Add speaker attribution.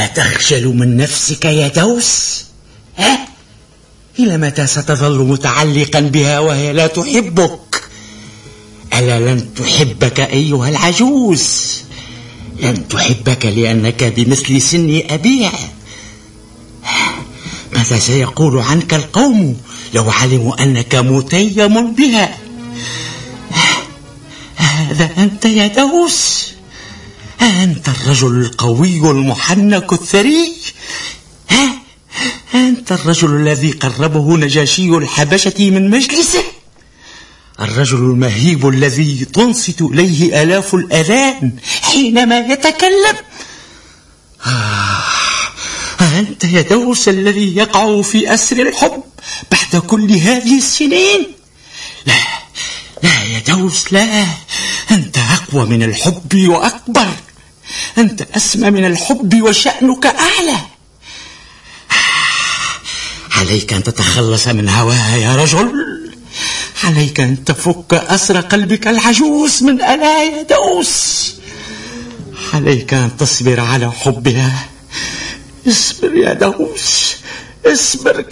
Speaker 1: أتخجل من نفسك يا دوس؟ ها؟ إلى متى ستظل متعلقا بها وهي لا تحبك؟ ألا لن تحبك أيها العجوز؟ لن تحبك لأنك بمثل سن أبيها. ماذا سيقول عنك القوم لو علموا أنك متيم بها؟ هذا أنت يا دوس؟ أنت الرجل القوي المحنك الثري؟ أنت الرجل الذي قربه نجاشي الحبشة من مجلسه؟ الرجل المهيب الذي تنصت إليه آلاف الآذان حينما يتكلم؟ أنت يا دوس الذي يقع في أسر الحب بعد كل هذه السنين؟ لا لا يا دوس، لا. أنت أقوى من الحب وأكبر. أنت أسمى من الحب وشأنك أعلى. عليك أن تتخلص من هواها يا رجل. عليك أن تفك أسر قلبك العجوز من ألا يا دوس. عليك أن تصبر على حبها. اصبر يا دوس، اصبر.